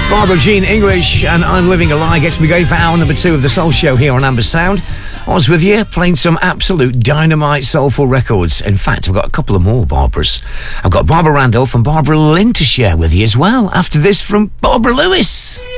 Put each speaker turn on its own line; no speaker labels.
Barbara Jean English and I'm Living a Lie gets me going for hour number 2 of the Soul Show here on Amber Sound. I was with you playing some absolute dynamite soulful records. In fact, I've got a couple of more Barbaras. I've got Barbara Randolph and Barbara Lynn to share with you as well after this from Barbara Lewis.